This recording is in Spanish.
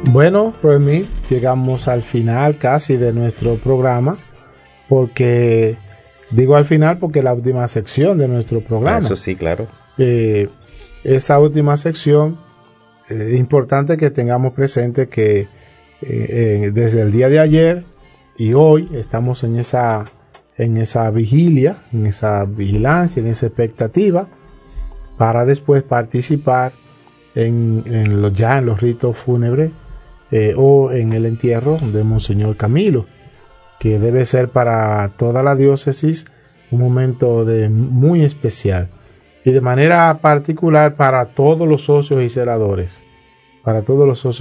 Bueno, Remy, llegamos al final casi de nuestro programa, porque digo al final porque la última sección de nuestro programa. Eso sí, claro. Esa última sección, importante que tengamos presente que desde el día de ayer y hoy estamos en esa vigilia, en esa vigilancia, en esa expectativa, para después participar ya en los ritos fúnebres o en el entierro de Monseñor Camilo, que debe ser para toda la diócesis un momento muy especial, y de manera particular para todos los socios y celadores, para todos los socios